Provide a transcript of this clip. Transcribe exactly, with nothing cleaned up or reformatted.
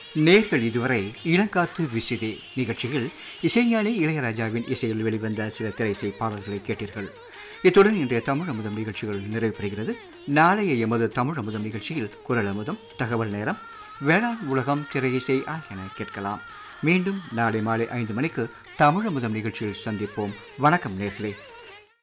நேர்கள் இதுவரை இளங்காத்து விசிதே நிகழ்ச்சியில் இசைஞானி இளையராஜாவின் இசையில் வெளிவந்த சில திரைசை பாடல்களை கேட்டீர்கள். இத்துடன் இன்றைய தமிழ் அமுதம் நிகழ்ச்சிகள் நிறைவு பெறுகிறது. நாளைய எமது தமிழ் அமுதம் நிகழ்ச்சியில் குரல் அமுதம், தகவல் நேரம், வேளாண் உலகம், திரை இசை ஆகியன கேட்கலாம். மீண்டும் நாளை மாலை ஐந்து மணிக்கு தமிழ் அமுதம் நிகழ்ச்சியில் சந்திப்போம். வணக்கம் நேர்களே.